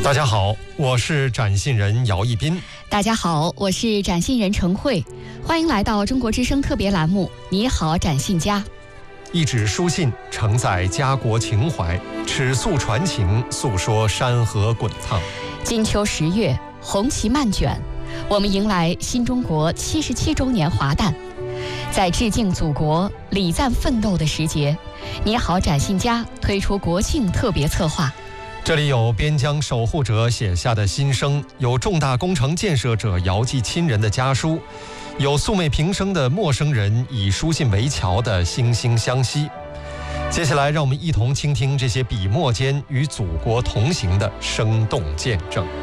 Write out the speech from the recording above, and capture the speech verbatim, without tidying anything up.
大家好，我是展信人姚一斌。 大家好，我是展信人程慧，欢迎来到中国之声特别栏目《你好，展信家》。 一纸书信承载家国情怀，尺素传情，诉说山河滚烫。 金秋十月，红旗漫卷，我们迎来新中国七十七周年华诞。在致敬祖国、礼赞奋斗的时节，你好，展信家推出国庆特别策划。 这里有边疆守护者写下的心声，有重大工程建设者遥寄亲人的家书，有素昧平生的陌生人以书信为桥的惺惺相惜。接下来，让我们一同倾听这些笔墨间与祖国同行的生动见证。